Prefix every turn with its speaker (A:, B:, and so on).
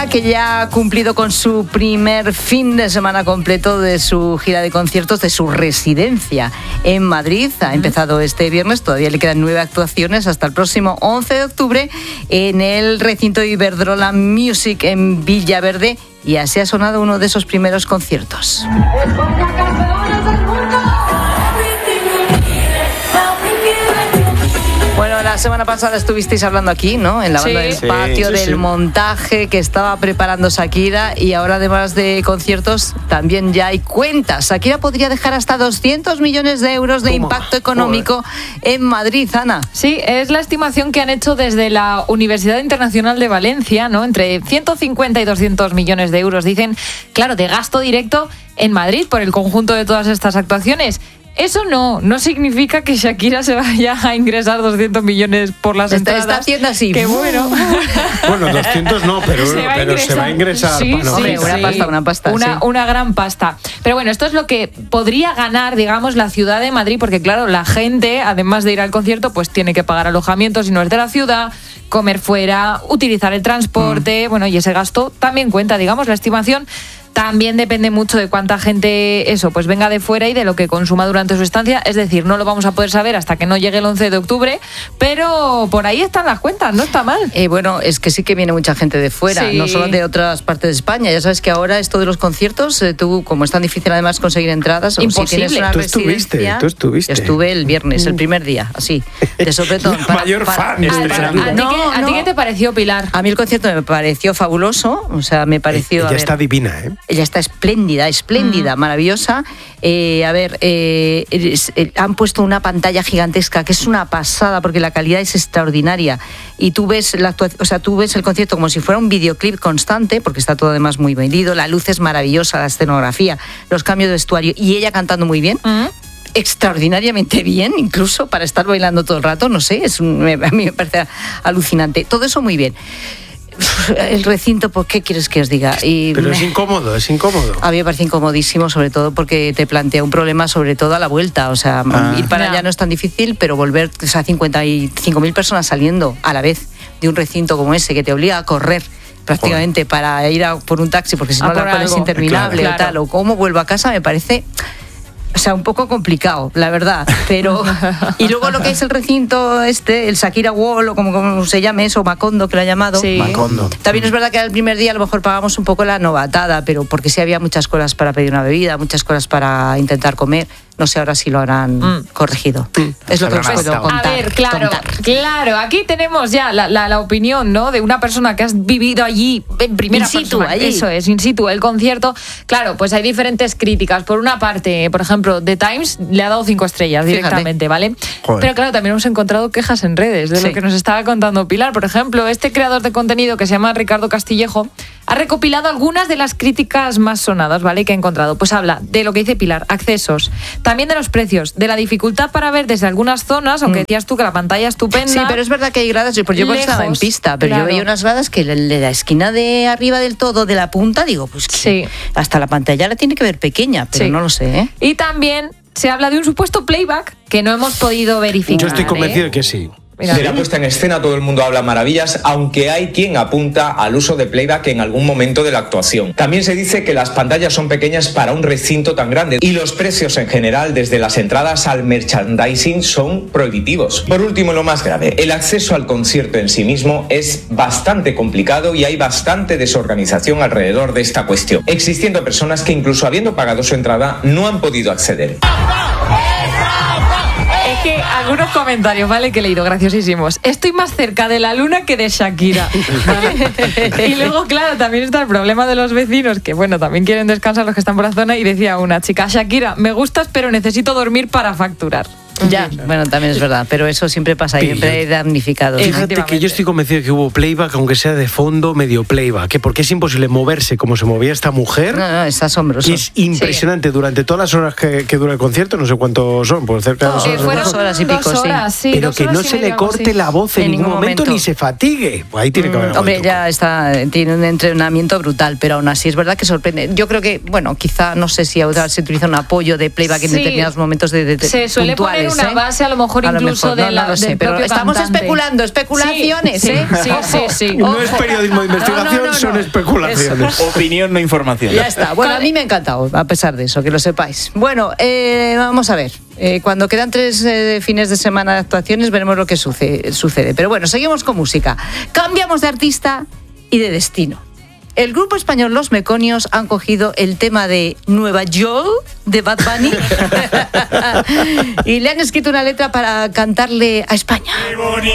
A: Shakira, que ya ha cumplido con su primer fin de semana completo de su gira de conciertos, de su residencia en Madrid. Ha empezado este viernes, todavía le quedan 9 actuaciones hasta el próximo 11 de octubre en el recinto Iberdrola Music en Villaverde, y así ha sonado uno de esos primeros conciertos. Bueno, la semana pasada estuvisteis hablando aquí, ¿no? En la banda del patio, del montaje que estaba preparando Shakira, y ahora, además de conciertos, también ya hay cuentas. Shakira podría dejar hasta 200 millones de euros de impacto económico en Madrid, Ana.
B: Sí, es la estimación que han hecho desde la Universidad Internacional de Valencia, ¿no? Entre 150 y 200 millones de euros, dicen, claro, de gasto directo en Madrid por el conjunto de todas estas actuaciones. Eso no significa que Shakira se vaya a ingresar 200 millones por las entradas.
A: Está haciendo así.
B: Qué bueno.
C: Bueno, 200 no, pero se va a ingresar.
B: Sí,
A: una pasta.
B: Una gran pasta. Pero bueno, esto es lo que podría ganar, digamos, la ciudad de Madrid, porque claro, la gente, además de ir al concierto, pues tiene que pagar alojamiento si no es de la ciudad, comer fuera, utilizar el transporte, bueno, y ese gasto también cuenta, digamos, la estimación. También depende mucho de cuánta gente pues venga de fuera y de lo que consuma durante su estancia. Es decir, no lo vamos a poder saber hasta que no llegue el 11 de octubre, pero por ahí están las cuentas, no está mal.
A: Bueno, es que sí que viene mucha gente de fuera, no solo de otras partes de España. Ya sabes que ahora esto de los conciertos, tú, como es tan difícil además conseguir entradas,
B: imposible.
A: Si tienes una residencia,
C: tú estuviste.
A: Yo estuve el viernes, el primer día, así, de sopetón.
C: Mayor fan.
B: ¿A ti qué te pareció, Pilar?
A: A mí el concierto me pareció fabuloso, o sea, me pareció...
C: Ella está divina, ¿eh?
A: Ella está espléndida, maravillosa. Han puesto una pantalla gigantesca que es una pasada porque la calidad es extraordinaria, y tú ves el concierto como si fuera un videoclip constante, porque está todo además muy vendido, la luz es maravillosa, la escenografía, los cambios de vestuario, y ella cantando muy bien. Extraordinariamente bien, incluso para estar bailando todo el rato, no sé, a mí me parece alucinante. Todo eso muy bien. El recinto, pues, ¿qué quieres que os diga?
C: Pero es incómodo.
A: A mí me parece incomodísimo, sobre todo porque te plantea un problema, sobre todo a la vuelta. O sea, ir para allá no es tan difícil, pero volver, 55.000 personas saliendo a la vez de un recinto como ese, que te obliga a correr prácticamente para ir por un taxi, porque si no la cola es interminable, claro. O tal, o cómo vuelvo a casa, me parece... O sea, un poco complicado, la verdad, pero... Y luego lo que es el recinto el Shakira Wall, o como se llame eso, Macondo, que lo ha llamado.
B: Sí.
C: Macondo.
A: También es verdad que el primer día a lo mejor pagamos un poco la novatada, pero porque sí había muchas colas para pedir una bebida, muchas colas para intentar comer. No sé ahora si lo habrán corregido. Es lo que os puedo contar.
B: A ver, claro, aquí tenemos ya la opinión, ¿no?, de una persona que has vivido allí en primera persona.
A: Allí.
B: Eso es, in situ, el concierto. Claro, pues hay diferentes críticas. Por una parte, por ejemplo, The Times le ha dado 5 estrellas directamente, ¿vale?
C: Joder.
B: Pero claro, también hemos encontrado quejas en redes de lo que nos estaba contando Pilar. Por ejemplo, este creador de contenido que se llama Ricardo Castillejo ha recopilado algunas de las críticas más sonadas, ¿vale?, que ha encontrado. Pues habla de lo que dice Pilar, accesos, también de los precios, de la dificultad para ver desde algunas zonas, aunque decías tú que la pantalla es estupenda.
A: Sí, pero es verdad que hay gradas, yo estaba en pista, pero yo veía unas gradas que de la esquina de arriba del todo, de la punta, digo, pues que hasta la pantalla la tiene que ver pequeña, pero no lo sé, ¿eh?
B: Y también se habla de un supuesto playback que no hemos podido verificar.
C: Yo estoy convencido de que sí.
D: De la puesta en escena todo el mundo habla maravillas, aunque hay quien apunta al uso de playback en algún momento de la actuación. También se dice que las pantallas son pequeñas para un recinto tan grande y los precios en general, desde las entradas al merchandising, son prohibitivos. Por último, lo más grave, el acceso al concierto en sí mismo es bastante complicado y hay bastante desorganización alrededor de esta cuestión, existiendo personas que incluso habiendo pagado su entrada no han podido acceder.
B: Es que algunos comentarios, ¿vale?, que he leído, graciosísimos. Estoy más cerca de la luna que de Shakira. ¿Vale? Y luego, claro, también está el problema de los vecinos, que bueno, también quieren descansar los que están por la zona, y decía una chica: Shakira, me gustas, pero necesito dormir para facturar.
A: Ya, bueno, también es verdad, pero eso siempre pasa, siempre hay damnificados.
C: Fíjate que yo estoy convencido de que hubo playback, aunque sea de fondo, medio playback, porque es imposible moverse como se movía esta mujer.
A: No, es asombroso.
C: Y es impresionante durante todas las horas que dura el concierto, no sé cuántos son, por cerca de 2 horas.
A: Fueron 2 horas y pico,
B: 2 horas, sí.
C: Pero que no se le corte la voz en ningún momento, ni se fatigue. Pues ahí tiene que haber algo.
A: Hombre, ya tiene un entrenamiento brutal, pero aún así es verdad que sorprende. Yo creo que, bueno, quizá, no sé si se utiliza un apoyo de playback en determinados momentos
B: se suele
A: puntuales.
B: poner una base, a lo mejor incluso
A: no lo sé, pero estamos especulando, especulaciones,
B: sí, sí.
C: No es periodismo de investigación, son especulaciones.
E: Opinión, no información.
A: Ya está. Bueno, a mí me ha encantado, a pesar de eso, que lo sepáis. Bueno, vamos a ver. Cuando quedan 3 fines de semana de actuaciones, veremos lo que sucede. Pero bueno, seguimos con música. Cambiamos de artista y de destino. El grupo español Los Meconios han cogido el tema de Nueva York de Bad Bunny y le han escrito una letra para cantarle a España.